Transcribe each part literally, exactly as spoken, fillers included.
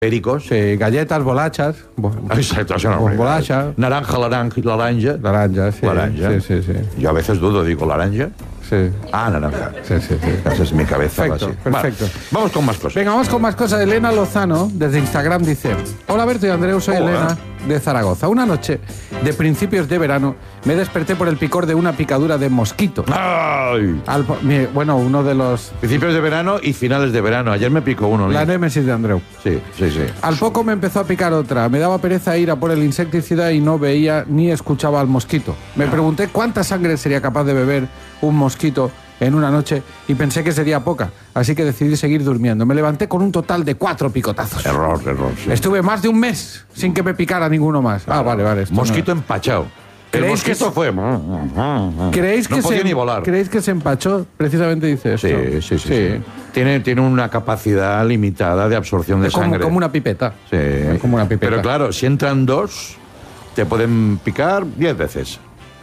Pericos. Sí, galletas, bolachas. Bo Exacto, eso no, bo bolacha. Naranja, laranja, laranja. Laranja, sí. Laranja. Sí, sí, sí. Yo a veces dudo, digo, ¿laranja? Sí. Ah, naranja. Sí, sí, sí. Esa es mi cabeza. Perfecto, así. perfecto. Vale, vamos con más cosas. Venga, vamos con más cosas. Elena Lozano, desde Instagram, dice: Hola, Berto y Andreu, soy Hola. Elena, de Zaragoza. Una noche de principios de verano me desperté por el picor de una picadura de mosquito. ¡Ay! Al, mi, bueno, uno de los... Principios de verano y finales de verano. Ayer me picó uno. La ¿no? némesis de Andreu. Sí, sí, sí. Al poco me empezó a picar otra. Me daba pereza ir a por el insecticida y no veía ni escuchaba al mosquito. Me pregunté cuánta sangre sería capaz de beber un mosquito en una noche y pensé que sería poca, así que decidí seguir durmiendo. Me levanté con un total de cuatro picotazos. Error, error. Sí. Estuve más de un mes sin que me picara ninguno más. Ah, vale, vale. esto Mosquito no- empachado. El ¿Creéis que mosquito se- fue... ¿Creéis que no podía se, ni volar. ¿Creéis que se empachó? Precisamente dice esto. Sí, sí, sí, sí. Tiene, tiene una capacidad limitada de absorción de Es como, sangre. como una pipeta. Sí. Es como una pipeta. Pero claro, si entran dos, te pueden picar diez veces.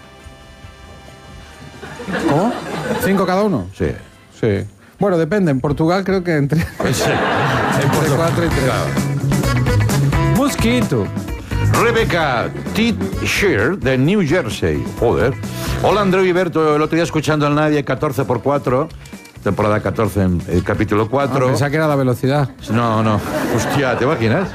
¿Cómo? ¿Cinco cada uno? Sí. Sí. Bueno, depende. En Portugal creo que entre, Sí. entre cuatro y tres. Claro. Mosquito. Rebecca T. Shear, de New Jersey. Joder. Hola, Andreu y Berto. El otro día escuchando al Nadie catorce por cuatro, temporada catorce, en el capítulo Ah, cuatro. pensaba que era la velocidad. No, no. Hostia, ¿te imaginas?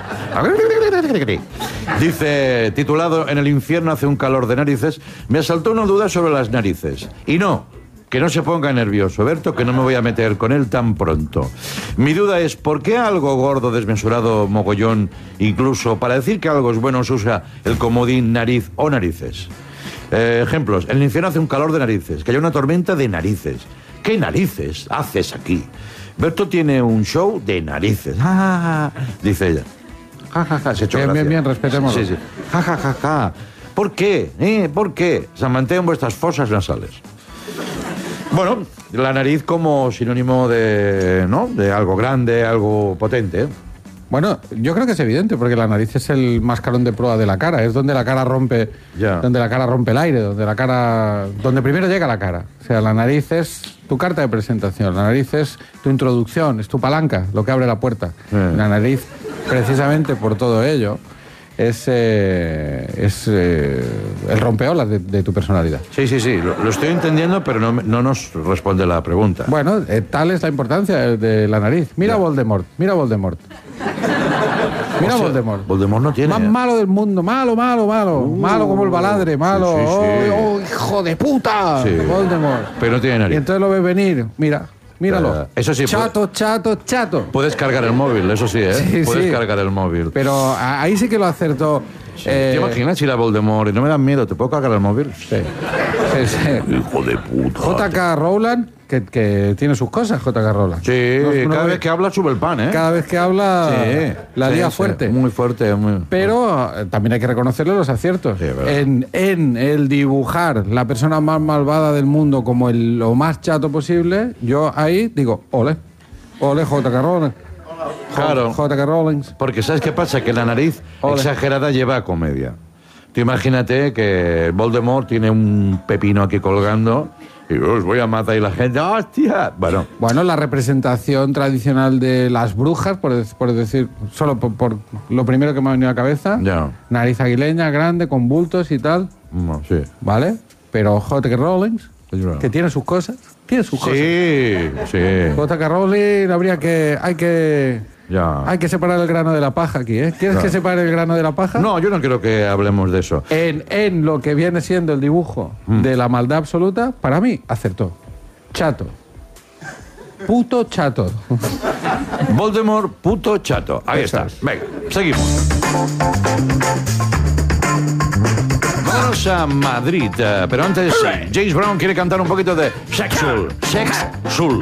Dice, titulado En el infierno hace un calor de narices, me asaltó una duda sobre las narices. Y no, que no se ponga nervioso, Berto, que no me voy a meter con él tan pronto. Mi duda es, ¿por qué algo gordo, desmesurado, mogollón, incluso para decir que algo es bueno se usa el comodín nariz o narices? Eh, ejemplos, en el infierno hace un calor de narices, que haya una tormenta de narices. ¿Qué narices haces aquí? Berto tiene un show de narices. Ah, dice ella. Ja, ja, ja, se ha hecho Bien, gracia. bien, bien, respetémoslo. Sí, sí. Ja, ja, ja, ja. ¿Por qué? ¿Eh? ¿Por qué? Se mantengan vuestras fosas nasales. Bueno, la nariz como sinónimo de, ¿no? De algo grande, algo potente. Bueno, yo creo que es evidente, porque la nariz es el mascarón de proa de la cara. Es donde la cara rompe, Ya. donde la cara rompe el aire, donde la cara, donde primero llega la cara. O sea, la nariz es tu carta de presentación, la nariz es tu introducción, es tu palanca, lo que abre la puerta. Eh. La nariz, precisamente por todo ello, es, eh, es eh, el rompeolas de, de tu personalidad. Sí, sí, sí, lo, lo estoy entendiendo, pero no, me- no nos responde la pregunta. Bueno, eh, tal es la importancia de, de la nariz. Mira a Voldemort, mira a Voldemort. Mira a O sea, Voldemort. Voldemort no tiene. Más ¿eh? malo del mundo, malo, malo, malo. malo como el baladre, malo. sí, sí, sí. ¡Oh, oh, hijo de puta! Sí. Voldemort. Pero no tiene Y nariz. entonces lo ves venir. Mira, míralo. Ya, eso sí, Chato, chato, chato. Puedes cargar el móvil, eso sí, ¿eh? Sí, Puedes sí. cargar el móvil. Pero a- ahí sí que lo acertó. Sí. eh, ¿Te imaginas ir a Voldemort y no me dan miedo? ¿Te puedo cargar el móvil? Sí. Sí, sí. Hijo de puta. J K. Rowland, que, que tiene sus cosas, J K. Rowland. Sí, No- no cada ve- vez que habla sube el pan, ¿eh? cada vez que habla, Sí, la sí, lía sí, fuerte. Muy fuerte, muy... Pero eh, también hay que reconocerle los aciertos. Sí, es verdad. en, en el dibujar la persona más malvada del mundo como el, lo más chato posible, yo ahí digo, ole, ole J K. Rowling. Claro. J K. Rowling. Porque ¿sabes qué pasa? Que la nariz Ole. exagerada lleva a comedia. Tú imagínate que Voldemort tiene un pepino aquí colgando y os voy a matar y la gente, ¡hostia! Bueno, Bueno, la representación tradicional de las brujas, por, dec- por decir, solo por, por lo primero que me ha venido a la cabeza, Ya. nariz aguileña, grande, con bultos y tal, no, sí. ¿vale? Pero J K. Rowling, Es verdad. que tiene sus cosas, tiene sus cosas. Sí, sí. J K. Rowling habría que, hay que, Ya. hay que separar el grano de la paja aquí, ¿eh? ¿Quieres Claro. que separe el grano de la paja? No, yo no quiero que hablemos de eso. En, en lo que viene siendo el dibujo Mm. de la maldad absoluta, para mí, acertó. Chato. Puto chato. Voldemort, puto chato. Ahí Eso está. es. Venga, seguimos. Vamos a Madrid, eh, pero antes James Brown quiere cantar un poquito de Sexual. Sexual.